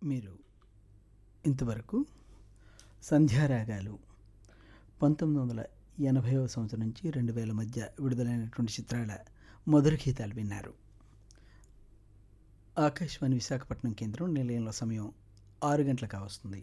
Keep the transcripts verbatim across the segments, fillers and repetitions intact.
మీరు ఇంతవరకు సంధ్యారాగాలు పంతొమ్మిది వందల ఎనభైవ సంవత్సరం నుంచి రెండు వేల మధ్య విడుదలైనటువంటి చిత్రాల మధుర గీతాలు విన్నారు. ఆకాశవాణి విశాఖపట్నం కేంద్రం నిలయంలో సమయం ఆరు గంటలకు వస్తుంది.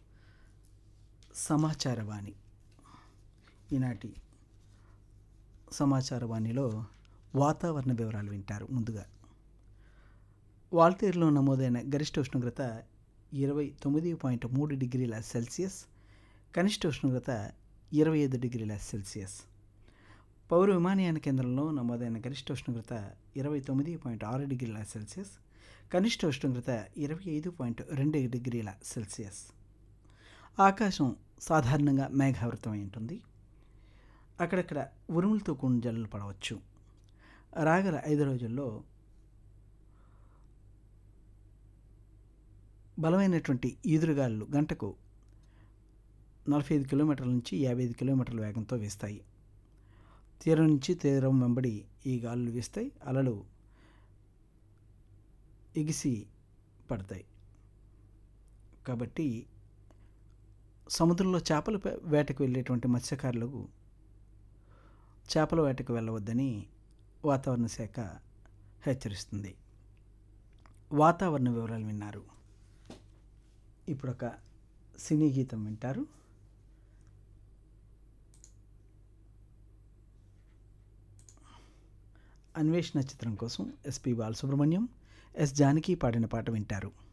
సమాచారవాణి. ఈనాటి సమాచారవాణిలో వాతావరణ వివరాలు వింటారు. ముందుగా వాల్తేరులో నమోదైన గరిష్ట ఉష్ణోగ్రత ఇరవై తొమ్మిది పాయింట్ మూడు డిగ్రీల సెల్సియస్, కనిష్ట ఉష్ణోగ్రత ఇరవై ఐదు డిగ్రీల సెల్సియస్. పౌర విమానయాన కేంద్రంలో నమోదైన గరిష్ట ఉష్ణోగ్రత ఇరవై తొమ్మిది పాయింట్ ఆరు డిగ్రీల సెల్సియస్, కనిష్ట ఉష్ణోగ్రత ఇరవై ఐదు పాయింట్ రెండు డిగ్రీల సెల్సియస్. ఆకాశం సాధారణంగా మేఘావృతమై ఉంటుంది. అక్కడక్కడ ఉరుములతో కూడిన జల్లులు పడవచ్చు. రాగల ఐదు రోజుల్లో బలమైనటువంటి ఈదురుగాలులు గంటకు నలభై ఐదు కిలోమీటర్ల నుంచి యాభై ఐదు కిలోమీటర్ల వేగంతో వీస్తాయి. తీరం నుంచి తీరం వెంబడి ఈ గాలులు వీస్తాయి. అలలు ఎగిసి పడతాయి. కాబట్టి సముద్రంలో చేపల వేటకు వెళ్ళేటువంటి మత్స్యకారులకు చేపల వేటకు వెళ్ళవద్దని వాతావరణ శాఖ హెచ్చరిస్తుంది. వాతావరణ వివరాలు విన్నారు. ఇప్పుడు ఒక సినీ గీతం వింటారు. అన్వేషణ చిత్రం కోసం ఎస్పి బాలసుబ్రహ్మణ్యం, ఎస్ జానకి పాడిన పాట వింటారు.